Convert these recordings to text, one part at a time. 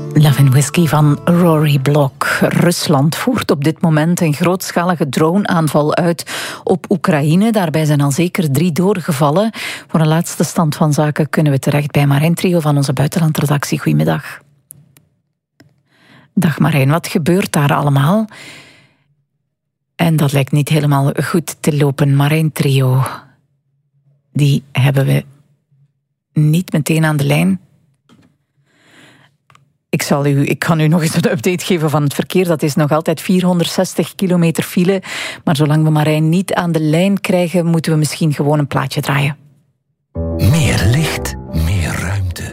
Love and Whiskey van Rory Block. Rusland voert op dit moment een grootschalige droneaanval uit op Oekraïne. Daarbij zijn al zeker 3 doden gevallen. Voor een laatste stand van zaken kunnen we terecht bij Marijn Trio van onze buitenlandredactie. Goedemiddag. Dag Marijn, wat gebeurt daar allemaal? En dat lijkt niet helemaal goed te lopen. Marijn Trio, die hebben we niet meteen aan de lijn. Ik kan u nog eens een update geven van het verkeer. Dat is nog altijd 460 kilometer file. Maar zolang we Marijn niet aan de lijn krijgen, moeten we misschien gewoon een plaatje draaien. Meer licht, meer ruimte.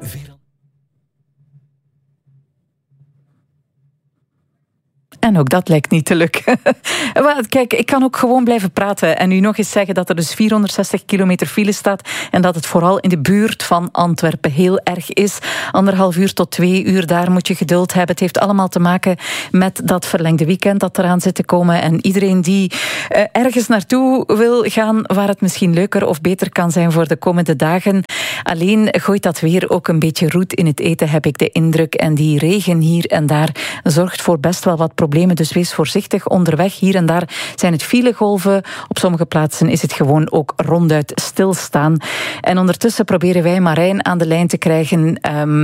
En ook dat lijkt niet te lukken. Kijk, ik kan ook gewoon blijven praten en u nog eens zeggen dat er dus 460 kilometer file staat en dat het vooral in de buurt van Antwerpen heel erg is. 1,5 uur tot 2 uur, daar moet je geduld hebben. Het heeft allemaal te maken met dat verlengde weekend dat eraan zit te komen. En iedereen die ergens naartoe wil gaan waar het misschien leuker of beter kan zijn voor de komende dagen. Alleen gooit dat weer ook een beetje roet in het eten, heb ik de indruk. En die regen hier en daar zorgt voor best wel wat problemen. Dus wees voorzichtig onderweg. Hier en daar zijn het filegolven. Op sommige plaatsen is het gewoon ook ronduit stilstaan. En ondertussen proberen wij Marijn aan de lijn te krijgen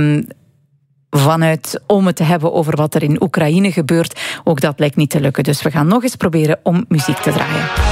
om het te hebben over wat er in Oekraïne gebeurt. Ook dat lijkt niet te lukken. Dus we gaan nog eens proberen om muziek te draaien.